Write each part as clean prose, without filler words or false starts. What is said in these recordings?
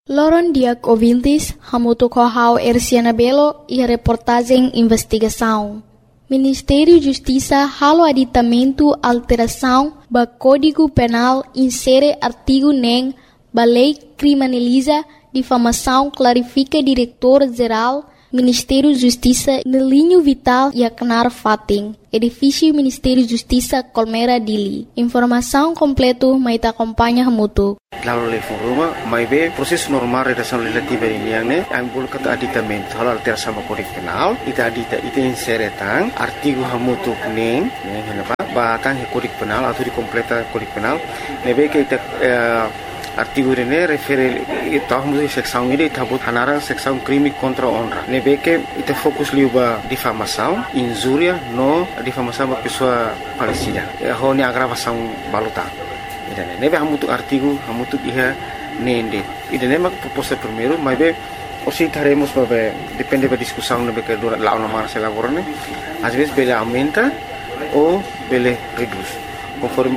Loron Diak ouvintes, hamuto kohau Erciana Belo e a reportagem investigação. Ministério da Justiça halo aditamento alteração ba Código Penal insere artigo nem ba lei criminaliza difamação clarifica diretor-geral Ministério da Justiça no linho vital e Aknar Fating, edifício Ministério da Justiça Colmera Dili. Informação completa mai ta acompanha hamuto. Lalu lei foruma, mai be proses normal redação legislativa ini yang ne, ambul kata aditamento halo alteração ba Código Penal, ita insere tang artigo hamutu neng, henapa ba tang Código Penal atau di completa Código Penal, nebe ke ita artigo ini refere tahun seksão ini tabut hanarang seksão crime contra honra. Nebe ke ita fokus liuba difamação, injuria no difamação ba pessoa falecida. Ho ni agravação baluta. Nebe hamutu artigo hamutu iha nende. Ida nema proposta primeiro, mas be oscitaremos para depende da discussão nebe que dura lá uma se elaborane. Às vezes bele aumenta ou bele reduz. Conforme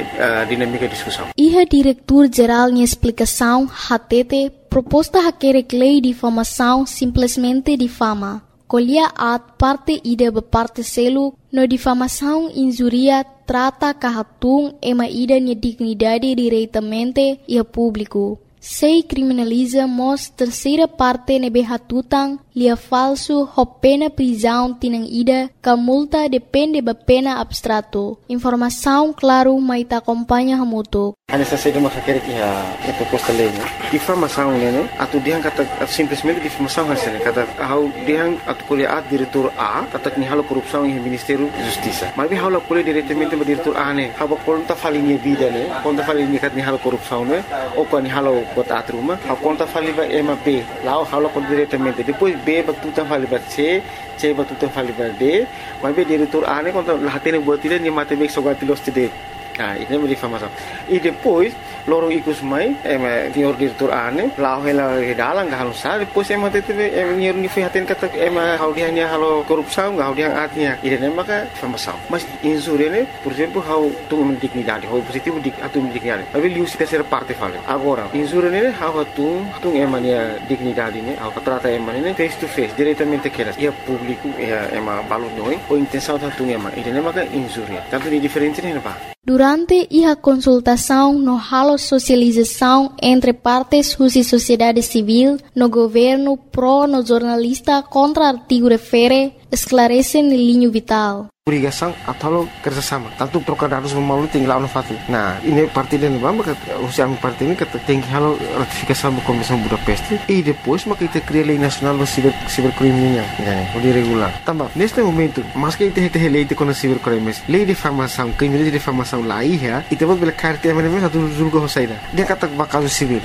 a dinâmica de discussão. Iha diretor-geral em explicação, HTT, proposta haquere lei de difamação simplesmente difama. Colhia at parte ida parte selo, no difamação injuria trata kahatung ema ida ni dignidade diretamente e a público. Sei criminaliza mos terceira parte nebe hatutang lia falso ho pena prisão tinang ida ka multa depende ba pena abstrato. Informação claro mai ta acompanha hamuto. Hanya saja de masaker a proposta lei, difamação né, atu diang kata simplesmente difamação hasilnya kata hau diang atu kuliah diretor A kata ni halo korupsi em Ministério da Justiça. Mas bem halo kuliah diretamente ba diretor A né, haba konta falinha vida né, konta falinha kat ni halo korupsi né, ou kan ni halo buat atruma, hau konta faliba ema B, lao halo kon diretamente. Depois B batutan faliba C batutan faliba D, mas bem diretor A né konta lahatene buat tidak ni mate bek sogatilos tidak. Nah, ini menjadi difamação. E depois, loro ikus mai, senhor diretor ane, lau hela dalang gak halus sah. Depois tete, senhor ni fihatin kata, hau dia ni halo korupsau, hau dia artinya. Ini maka difamação. Mas injúria ne, por exemplo, hau tu dignidade, hau positivo atu dignidade. Tapi liu si terceira parte fala. Agora, injúria ne, hau tu emania dignidade ne, hau trata emania face to face, diretamente kelas. Ia público, ia balon noi, ou intenção tu ema. Ini maka injúria. Tanto di diferente ne apa? Durante a consultação no halo socialização entre partes da sociedade civil, no governo pro no jornalista contra artigo refere, esclarece no linho vital. Obrigação atau kerjasama. Tanto trocar dados melalui tinggal no fatu. Nah, ini parti dan bamba usia parti ini kata tinggi halo ratifikasi sama Komisi Budapest. E depois maka kita cria lei nasional do cibercriminal, o de regular. Tambah, neste momento, mas que kita lei de contra cibercrimes, lei de difamação, crime de difamação lá ia, e depois bela carta mesmo satu julga hosaida. Dia kata bakal civil,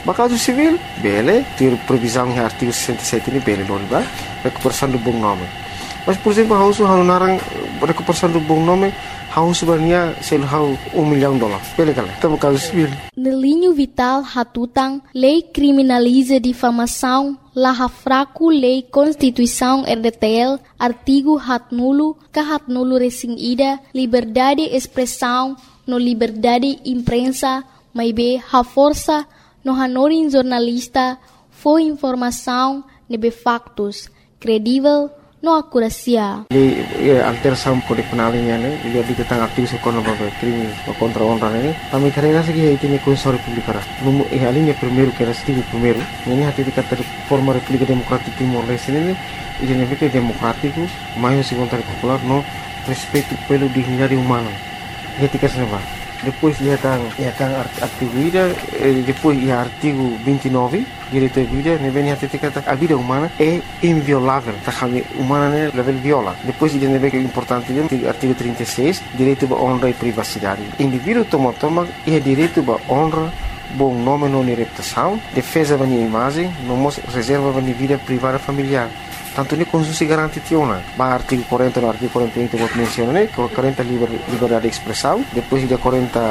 bele, ter previsão em artigo 67 ini bele loriba, recuperação do bom nome. Mas, por exemplo, hau narang recuperação do bom nome, hau sebenarnya sel hau $1 milhão. Pele kala, tamo caso civil. No linho vital hatutang, lei criminaliza difamação, laha fraco lei Constituição RDTL, artigo hatnulo, kahatnulo resing ida, liberdade expressão, no liberdade imprensa, maibe ha força, no hanorin jornalista, foi informação, nebe factos, credível, no akurasia. Alteração Código Penal ini, dia tentang artigo sekolah bagai crime contra honra ini. Kami karena segi itu ni Konstitusi Republik Arab. Alinya primeiro que era artigo primeiro. Ini hati dikata forma República Democrática Timor Leste ini, ini fica democrático, mais se vontade popular, no respeito pelo dignidade humana. Ketika senapa. Depois ia tang artigo ida, depois ia artigo 29, direito à vida, neben hati dikata a vida humana é inviolável, tá kami humana né level viola. Depois ia neben que é importante artigo 36, direito à honra e privacidade. Indivíduo toma ia direito à honra, bom nome não reputação, defesa da minha imagem, não reserva da minha vida privada familiar. Tanto ni Constitusi garanti tiona. Ba artigo 40 no artigo 41 que vou mencionar, né? 40 liberdade de expressão, depois de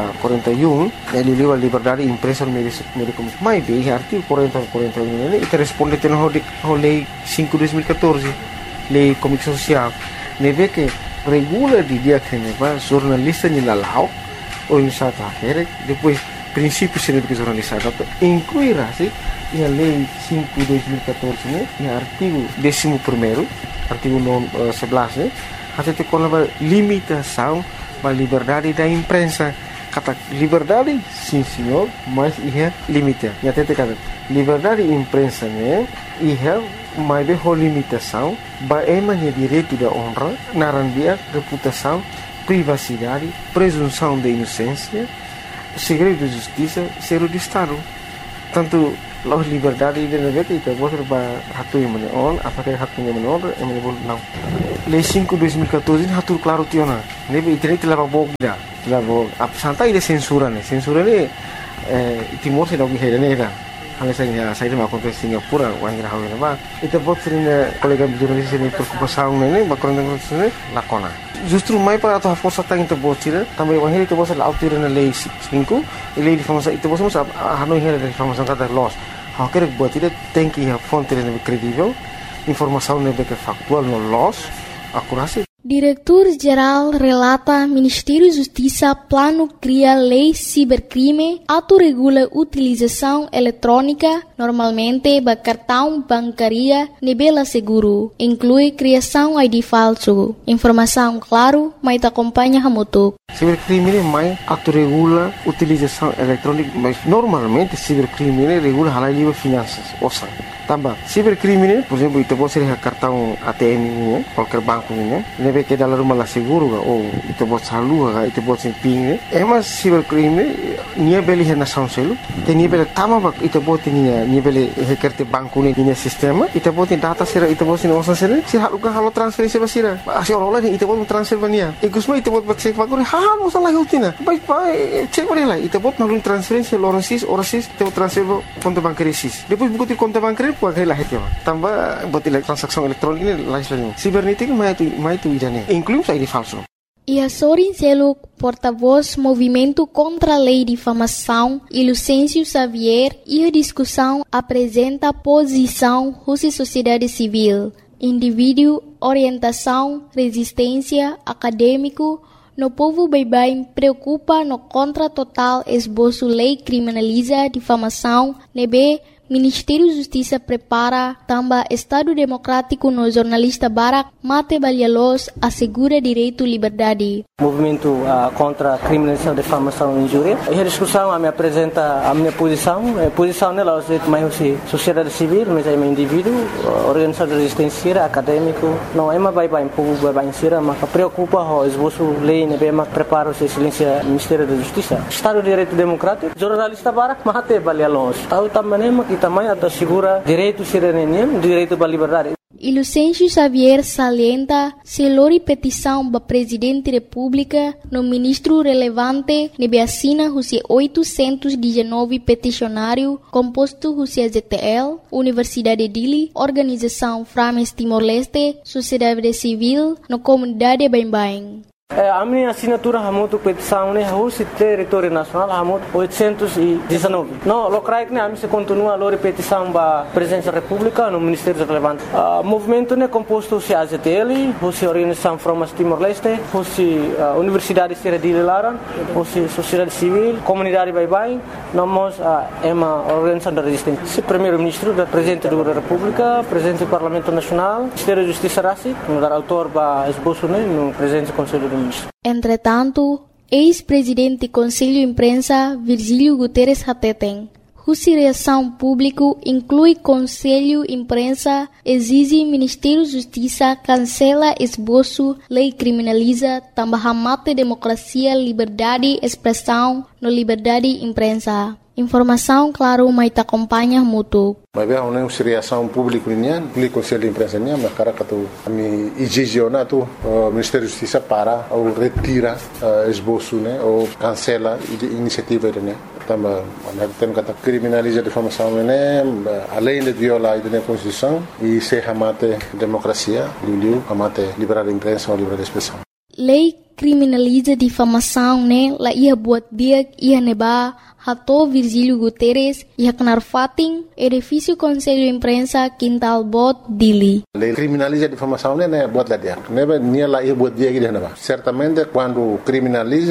41 ele livre liberdade de imprensa no meio de comunicação. Mas bem, artigo 40 e 41 né? E responde tem a lei 5/2014, lei comunicação social. Neve que regula de dia que neva jornalista ni lalau ou iniciativa, depois princípios científicos jornalizados, incluirá-se a Lei 5/2014, né, e o artigo 11º, artigo 11, né, até com a limitação da liberdade da imprensa. Kata liberdade, sim senhor, mas é limite. E até kata liberdade da imprensa, né, mas é limitação, é direito da honra, narandia, reputação, privacidade, presunção de inocência, segredo de justiça, segredo de Estado. Tanto a liberdade de negócio itu bos ba hatu yang menon, apakah hatunya menon, não. Lei 5/2014 hatu claro tiona. Nebe internet la babog da. La babog. Santa ide censura ne. Censura ne Timor se dogi hedane da. Hanya saya mau kontes Singapura, wangira hawe ba. Itu bot sering kolega jurnalis ini preocupação ne, ba korang ne lakona. Justru mai para a força tá into botira, também o henrique bosa la autora na lei 5, e lei de informação itu bosa hanoi hera de informação cada loss. Há que botira tem que a fonte é credível, informação é factual no loss, acurácia. Diretor-Geral relata Ministério da Justiça plano cria lei cibercrime, autorregula utilização eletrônica, normalmente ba cartão bancária nebela seguro, inclui criação ID falso. Informação claro, mas te acompanha hamutuk. Cibercrime mais autorregula utilização eletrônica, mas normalmente cibercrime regula halal livre finanças, ouça. Tambah, cibercrime, por exemplo, itu pode ser cartão ATM ini, qualquer banco ini, nebe que dalam rumah seguro ou itu pode saldo, itu pode ser PIN. Mas cibercrime nia beli hena sanselu, te nia beli tama itu pode nia beli hekerte banco ini nia sistema, itu pode data sira, itu pode nia osan sira, si haluka halo transferensi basira, asi orang lain itu pode transfer bania. Igusma itu pode cek bagore, hal masalah hutina, baik cek boleh lah, itu pode nalun transferensi orasis, itu transfer konto bankerisis. Depois buku konto bankeri puai lah itu, tambah buat transaksi elektronik ini lain. Sibernetik mai tu idane, inclui ID falso. E a Sorin Seluk, porta-voz Movimento contra a Lei de Difamação, e Lucêncio Xavier, e a discussão apresenta a posição da sociedade civil, indivíduo, orientação, resistência, acadêmico, no povo bem preocupa no contra total esboço lei criminaliza difamação, nebe Ministério da Justiça prepara também Estado Democrático no jornalista Barak Mate Balhalos assegura direito à liberdade. Movimento contra a criminalização, difamação e injúria. A discussão me apresenta a minha posição. A posição nela é mais sociedade civil, mas é indivíduo, organização de resistência, acadêmico. Não é mais bem povo bem sira, mas preocupa o esboço lei, né, mas prepara o silêncio Ministério da Justiça. Estado de Direito Democrático, jornalista Barak Mate Balhalos. Tahu também que também assegura direito cidadania, direito à liberdade. E Lucêncio Xavier salienta se lori petição para Presidente da República no ministro relevante nebe assina os 819 peticionário composto os ZTL, Universidade de Dili, Organização Frames Timor-Leste, Sociedade Civil, no comunidade Bain-Bain. A minha assinatura hamutu petição né o território nacional hamut 819. No locais né a minha se continua a petição ba presença da República no Ministério relevante. Movimento né composto se AZTL, se Organização Frames Timor-Leste, se Universidade de Laran, se Sociedade Civil, Comunidade Bain-Bain, nós é uma organização da resistência. Se Primeiro-Ministro da Presidente da República, Presidente do Parlamento Nacional, Ministério da Justiça Rassi, no dar autor ba esboço né no Presidente do Conselho do Entretanto, ex-presidente do Conselho de Imprensa, Virgílio Guterres Hateten, cuja reação pública inclui Conselho de Imprensa, exige Ministério da Justiça cancela esboço, lei criminaliza, também mate democracia, liberdade, expressão, no liberdade de imprensa. Informação, claro, mas te acompanha mútuo. Mas bem, uma reação pública nian, o Conselho de Imprensa nian, mas cara que tu me exigionato o Ministério da Justiça para ou retira esboço, né, ou cancela a iniciativa, né. Também temos que criminalizar a difamação, né, além de violar a Constituição e se ramate democracia, ramate liberdade de imprensa ou liberdade de expressão. Lei criminaliza difamação, né, lá ia buat dia ia neba Hato Virgílio Guterres ia kenar fating edifício Conselho de Imprensa Quintal Bot Dili. Lei criminaliza a difamação, né, buat lá dia. Neba nia lá ia buat dia que neba. Certamente quando criminaliza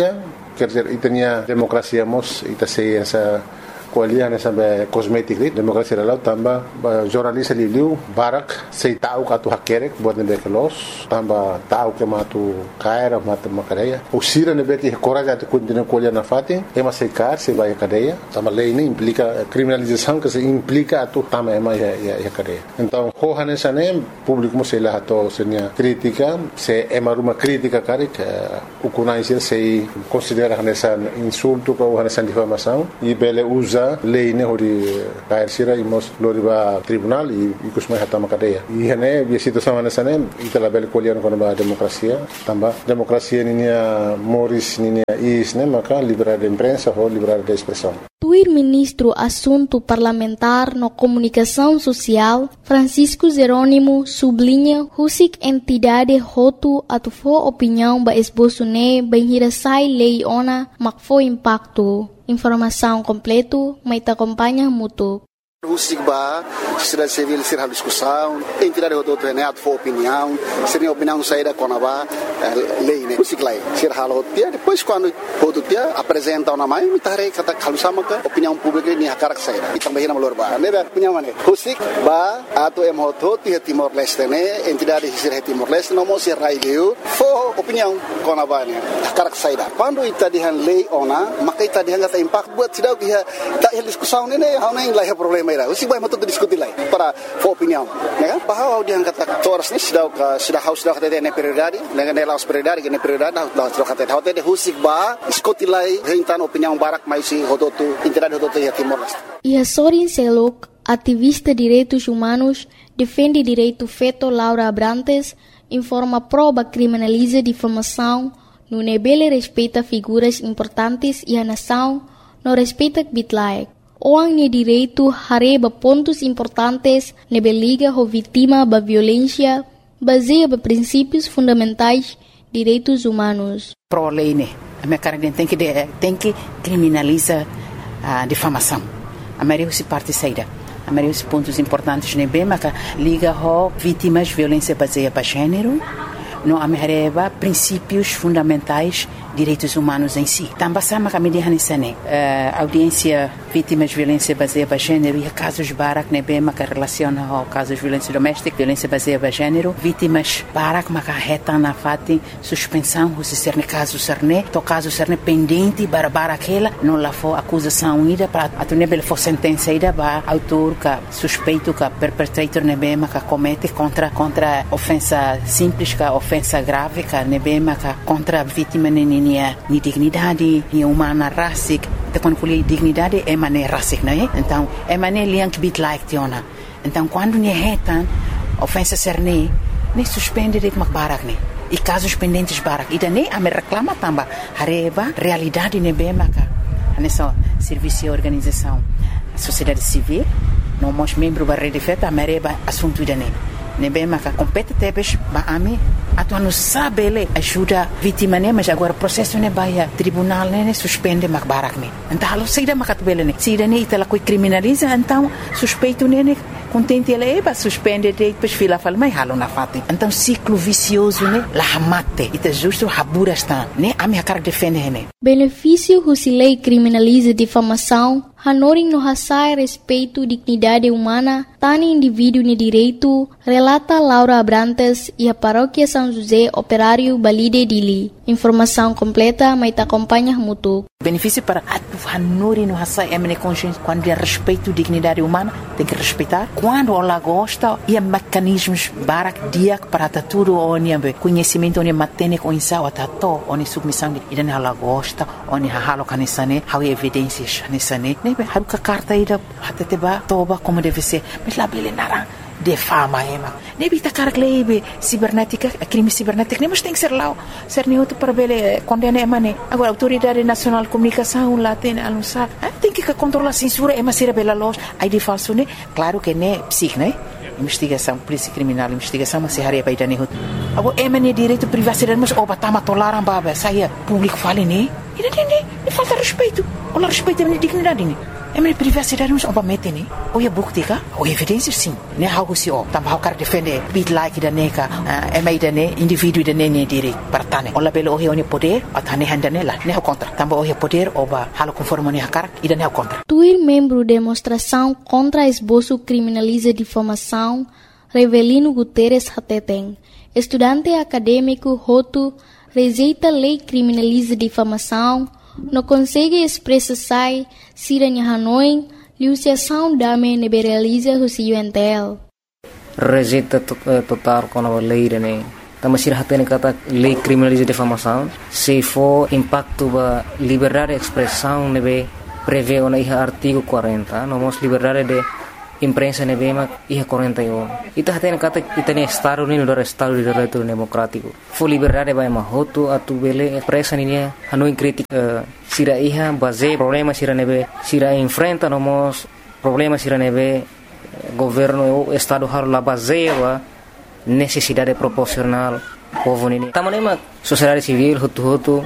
quer dizer, itania democracia mos ita sei essa kualiah nessa kosmetik demokrasi dalau tambah jornalis liu barak sei tahu katu hakerek buat nebe kelos tambah tahu ke matu kaira matu makadeia usira nebe que coragem de continuar kualiah na fatin ema sei kar sei vai cadeia tambah lei ini implica criminalização que se implica atu tambah ema ya cadeia então ho nessa nem público mo sei lá to senia crítica se ema uma crítica karik ukunai sei considera nessa insulto ou nessa difamação e bele usa lei ne hori kair sira imos loriba tribunal e kusmai hatama cadeia e hene bi situação nessa nem itala bele kolian kono ba democracia tamba democracia ninia moris ninia is ne maka liberdade de imprensa ou liberdade de expressão. O ministro Assunto Parlamentar no Comunicação Social, Francisco Jerônimo, sublinha que entidade roto atufo opinião ba esboço ne bem hirasai lei ona makfo impacto. Informação completo, mas te acompanha muito. Husik ba, sociedade civil ser discussão, entidade do outro né, for opinião, seria opinião saída com a lei né, husik lá, ser halo dia, depois quando outro dia apresenta uma mãe, mitare kata kalau sama ke opinião pública ni hakarak saída, e também na melhor ba, né, opinião mana, husik ba, atau emoto Timor Leste né, entidade ser Timor Leste, não mostra raio, for opinião com a ba né, hakarak saída. Quando ita dihan lei ona, maka ita dihan kata impact buat sidau dia tak discussão né, hau nem lah problema. Usi vai matuk diskuti lai para opinião, né? Bahwa dia kata toras ni sudah kata ne prioridade, dengan nelas prioridade, ne prioridade sudah kata hotel de husik ba diskuti lai rentan opinião barak mais si hodotu entidade hodotu ya Timor Leste. E Sorin Selok, ativista de direitos humanos, defende direito feito Laura Abrantes, informa prova criminaliza difamação, no nebele respeita figuras importantes e a nação, no respeita bitlaek. Orang ni direito hareba pontos importantes nebe liga ho vítima ba violência baseia ba princípios fundamentais direitos humanos. Pro lei né, a minha cara tem que criminalizar a difamação. A maioria se parte saída. A maioria dos pontos importantes nebe mas liga ho vítimas violência baseia ba gênero. No amereba princípios fundamentais direitos humanos em si. Também sama kami dihanisane audiência vítimas de violência baseada em gênero e casos barak nebema que relaciona ao casos de violência doméstica, violência baseada em gênero, vítimas barak maka reta na fati suspensão se ser ne caso serne, to caso serne pendente bara aquela não lá for acusação ida para atunebel for sentença ida ba autor ka suspeito ka perpetrator nebema ka comete contra ofensa simples ka ofensa grave ka nebema ka contra vítima ni dignidade, ni humana racic, então quando falei dignidade é mané racic, não é? Então é mané liang bit like tiona. Então quando ni retan ofensa serne, nem suspende de barak ne. E casos pendentes barak, e daí a me reclama tamba hareba realidade ne bema ka. Nessa serviço e organização, sociedade civil, não mos membro da rede feta a mereba assunto ida ne. Nebema ka compete tebes ba ami atu anu sabele ajuda vítima ne mas agora processo ne baia tribunal ne suspende mak barak ne então halo saída makat bele ne saída ne itala coi criminaliza então suspeito ne contente ele eba suspende de depois fila fala mai halo na fati então ciclo vicioso ne la hamate ita justo habura está ne ami akar defende ne benefício husilei criminaliza difamação Hanoring no hasai respeito dignidade humana, tani indivíduo ni direito, relata Laura Abrantes e a paróquia São José Operário Balide Dili. Informação completa, mas te acompanha muito. Benefício para Hanoring no hasai emene consciência quando é respeito dignidade humana, tem que respeitar. Quando ela gosta, e mecanismos barak diak para tudo onde conhecimento onde matene com insau atato onde submissão e dan ela gosta onde halo kanisane, how evidências nisane. Haru ka carta ida hateteba toba como deve ser mas lá bele narang de fama ema nebi ta carglebe cibernética crime cibernético mas tem que ser lá ser neutro para bele condena emane agora autoridade nacional de comunicação lá tem anunciar tem que controlar a censura ema ser bela loja aí de falso né claro que né psic né investigação polícia criminal investigação mas se haria para idane agora emane direito privacidade mas obatama tolaram baba saia público fale né e falta respeito. Olha respeito a minha dignidade. minha privacidade não oba mete ni. Ou é bukti ka? Ou evidência sim. Ne how se o. Tambah cara defender bit like da neka. Mai da ne indivíduo da ne diri partane. Ola belo o ne poder atane handane la. Ne contra. Tambah o poder oba halo conforme ne hakar ida ne contra. Tuir membro demonstração contra esboço criminaliza difamação Revelino Guterres Hateteng. Estudante acadêmico Hotu rejeita lei criminaliza difamação, não consegue expressar se em Hanoi, liuciação dame neberaliza o UNTL. Rejeita total com a lei, né? Também se hatene kata lei criminaliza difamação, se for impacto ba liberdade de expressão nebe prevê na artigo 40, nomos liberdade de imprensa nebema iha 41. Ita hatene kata itane Estado ni do Estado de Direito Democrático. Fo liberdade ba mahoto atu bele expressa ni Hanoi crítica sira iha base problema sira nebe sira enfrenta nomos problema sira nebe governo o Estado har la base ba necessidade proporcional povo ni. Tamanema sociedade civil hutu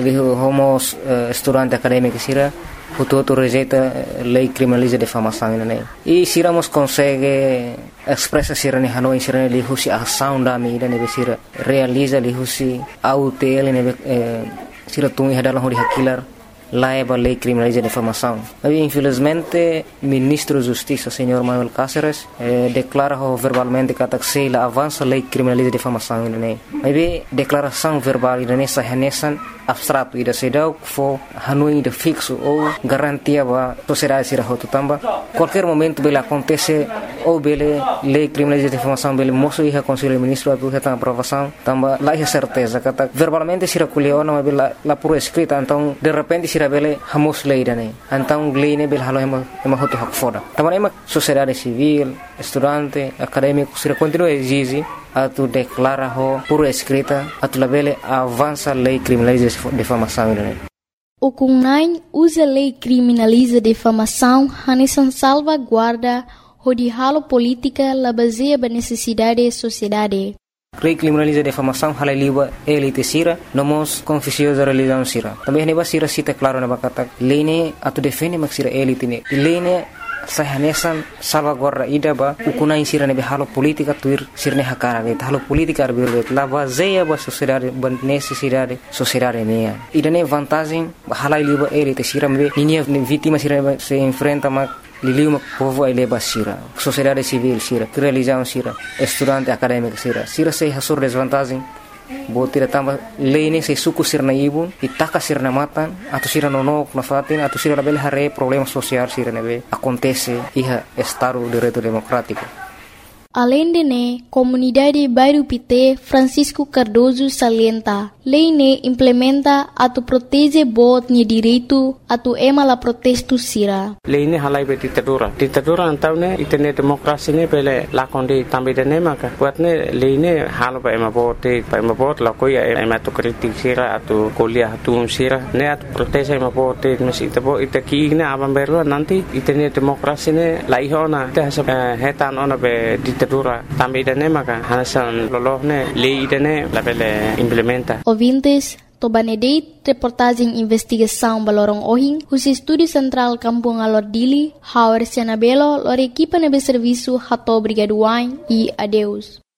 homos estudante acadêmico sira Hutu rejeita lei criminaliza difamação né? E se iramos consegue expressa sira ne Hanoi sira ne lihusi ação da mídia ne sira realiza lihusi autel ne sira tungi hadalah hori hakilar laiba lei criminaliza difamação. Mas infelizmente ministro da Justiça senhor Manuel Cáceres declara verbalmente que la avança lei criminaliza difamação né? Mas declaração verbal ne sahanesan abstrato ida sedau fo Hanoi de fixo ou garantia ba sociedade sira hotu tamba qualquer momento bela acontece ou bele lei criminaliza difamação bele moço iha conselho ministro atu heta aprovação tamba lá é certeza kata verbalmente sira kuliona mas bela la por escrita então de repente sira bele hamos lei dane então lei ne bele halo ema hotu hak foda tamba ema sociedade civil estudante acadêmico sira continua exige atu declara ho por escrita atu labele avança lei criminaliza difamação né? O CUNAI usa lei criminaliza difamação hanesan salvaguarda o de halo política la baseia ba necessidade da sociedade. Lei criminaliza difamação hala liba elite sira nomos confusiosa religião sira. Também neba sira cita claro na bakata lei ne atu defende mak sira elite ne. Lei ne sahanesan salvaguarda ida ba ukunai sira nebe halo politika tuir sirne hakara be halo politika arbirbe la baseia ba sociedade ba necessidade sociedade mea ida ne vantagem hala liba elite sira me ninia vítima sira se enfrenta ma liliu povo ele ba sira sociedade civil sira religião sira estudante acadêmico sira se hasur desvantagem botira tamba lei se suku sirna ibun itaka sirna matan atau sira nonok na fatin atau sira bel hare problema social sira nebe acontece iha Estado de Direito Democrático. Além de ne, comunidade bairro Pité Francisco Cardoso salienta, lei ne implementa atu protege bot ni direito atu ema la protesto sira. Lei ne halai be ditadura antau ne itene demokrasi ne pele lakonde tambe de ne maka buat ne lei ne halo ba ema bot la koya ema tu kritik sira atu kuliah tu sira ne atu protege ema bot mes itabo itaki ne abam berlo nanti itene demokrasi ne laihona te hetan ona be ditadura tambe de ne maka hasan lolohne lei de ne la pele implementa. Ouvintes, Tobanedeit, reportagem investigação Balorong Ohing, o Estúdio Central Kampung Alordili, Hauer Senabelo, lor equipa nebe serviço Hato Brigaduain e adeus.